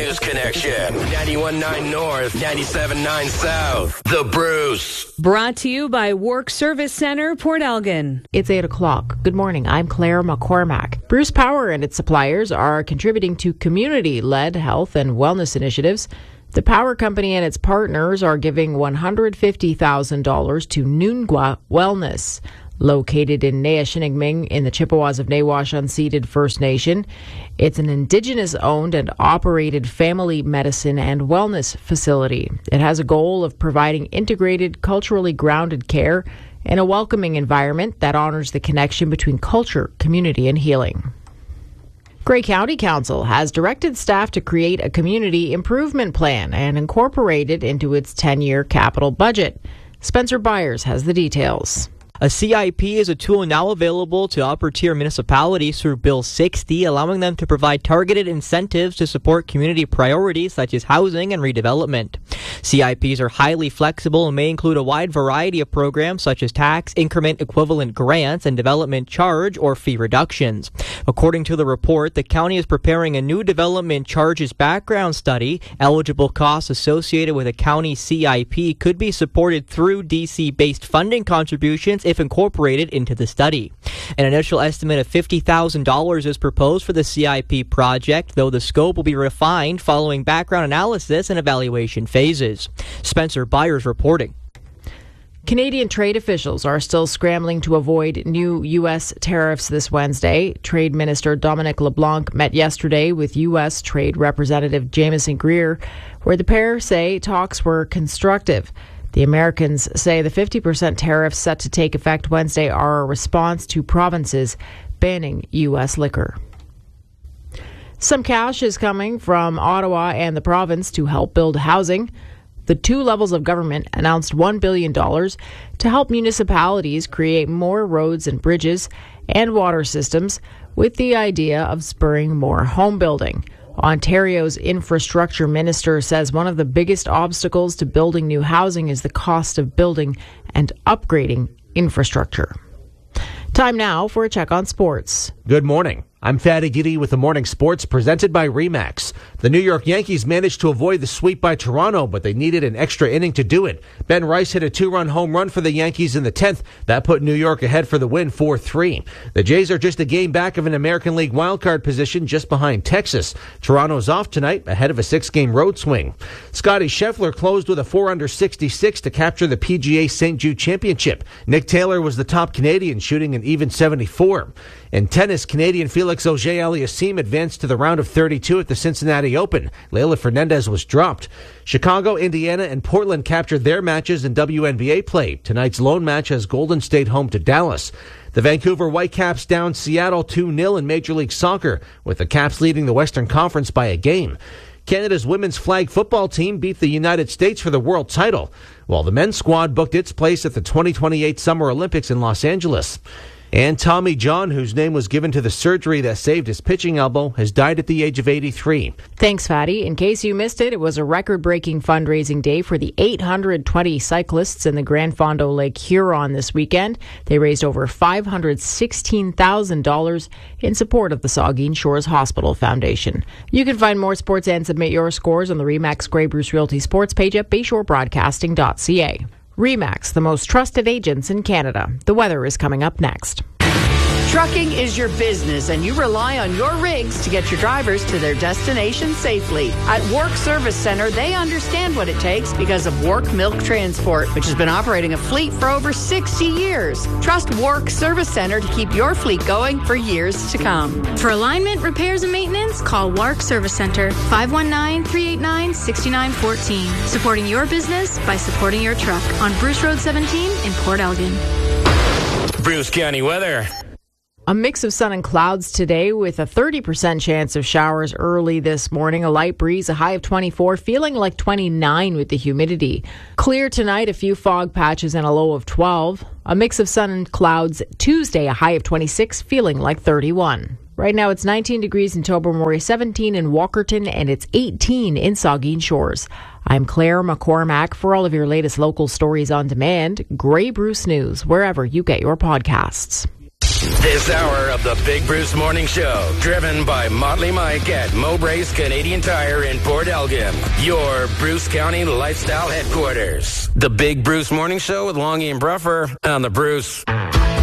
News Connection. 91.9 North, 97.9 South. The Bruce. Brought to you by Work Service Center, Port Elgin. It's 8 o'clock. Good morning. I'm Claire McCormack. Bruce Power and its suppliers are contributing to community-led health and wellness initiatives. The power company and its partners are giving $150,000 to Noongwa Wellness, located in Nea-Shinigming in the Chippewas of Nawash unceded First Nation. It's an Indigenous-owned and operated family medicine and wellness facility. It has a goal of providing integrated, culturally grounded care in a welcoming environment that honors the connection between culture, community, and healing. Grey County Council has directed staff to create a community improvement plan and incorporate it into its 10-year capital budget. Spencer Byers has the details. A CIP is a tool now available to upper-tier municipalities through Bill 60, allowing them to provide targeted incentives to support community priorities such as housing and redevelopment. CIPs are highly flexible and may include a wide variety of programs such as tax increment equivalent grants and development charge or fee reductions. According to the report, the county is preparing a new development charges background study. Eligible costs associated with a county CIP could be supported through DC-based funding contributions if incorporated into the study. An initial estimate of $50,000 is proposed for the CIP project, though the scope will be refined following background analysis and evaluation phases. Spencer Byers reporting. Canadian trade officials are still scrambling to avoid new U.S. tariffs this Wednesday. Trade Minister Dominic LeBlanc met yesterday with U.S. Trade Representative Jameson Greer, where the pair say talks were constructive. The Americans say the 50% tariffs set to take effect Wednesday are a response to provinces banning U.S. liquor. Some cash is coming from Ottawa and the province to help build housing. The two levels of government announced $1 billion to help municipalities create more roads and bridges and water systems with the idea of spurring more home building. Ontario's infrastructure minister says one of the biggest obstacles to building new housing is the cost of building and upgrading infrastructure. Time now for a check on sports. Good morning. I'm Fatty Giddy with the Morning Sports presented by RE/MAX. The New York Yankees managed to avoid the sweep by Toronto, but they needed an extra inning to do it. Ben Rice hit a 2-run home run for the Yankees in the 10th. That put New York ahead for the win 4-3. The Jays are just a game back of an American League wildcard position just behind Texas. Toronto's off tonight ahead of a 6-game road swing. Scotty Scheffler closed with a 4-under 66 to capture the PGA St. Jude Championship. Nick Taylor was the top Canadian, shooting an even 74. In tennis, Canadian Felix Auger-Aliassime advanced to the round of 32 at the Cincinnati Open. Leylah Fernandez was dropped. Chicago, Indiana, and Portland captured their matches in WNBA play. Tonight's lone match has Golden State home to Dallas. The Vancouver Whitecaps down Seattle 2-0 in Major League Soccer, with the Caps leading the Western Conference by a game. Canada's women's flag football team beat the United States for the world title, while the men's squad booked its place at the 2028 Summer Olympics in Los Angeles. And Tommy John, whose name was given to the surgery that saved his pitching elbow, has died at the age of 83. Thanks, Fatty. In case you missed it, it was a record-breaking fundraising day for the 820 cyclists in the Grand Fondo Lake Huron this weekend. They raised over $516,000 in support of the Saugeen Shores Hospital Foundation. You can find more sports and submit your scores on the RE/MAX Grey Bruce Realty sports page at bayshorebroadcasting.ca. RE/MAX, the most trusted agents in Canada. The weather is coming up next. Trucking is your business, and you rely on your rigs to get your drivers to their destination safely. At Work Service Center, they understand what it takes because of Work Milk Transport, which has been operating a fleet for over 60 years. Trust Work Service Center to keep your fleet going for years to come. For alignment, repairs, and maintenance, call Work Service Center, 519-389-6914. Supporting your business by supporting your truck on Bruce Road 17 in Port Elgin. Bruce County weather. A mix of sun and clouds today with a 30% chance of showers early this morning. A light breeze, a high of 24, feeling like 29 with the humidity. Clear tonight, a few fog patches and a low of 12. A mix of sun and clouds Tuesday, a high of 26, feeling like 31. Right now it's 19 degrees in Tobermory, 17 in Walkerton, and it's 18 in Saugeen Shores. I'm Claire McCormack. For all of your latest local stories on demand, Grey Bruce News, wherever you get your podcasts. This hour of the Big Bruce Morning Show, driven by Motley Mike at Mowbray's Canadian Tire in Port Elgin, your Bruce County lifestyle headquarters. The Big Bruce Morning Show with Longy and Bruffer on the Bruce.